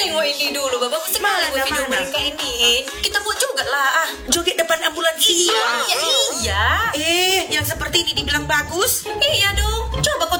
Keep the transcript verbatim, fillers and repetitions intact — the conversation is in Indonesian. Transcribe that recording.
tengok ini dulu, Bapak sekali Mana, buat video mana? mereka ini. Kita buat juga lah. Ah. Joget depan ambulansi. Iya, iya. Eh, yang seperti ini dibilang bagus? Iya dong. Coba kau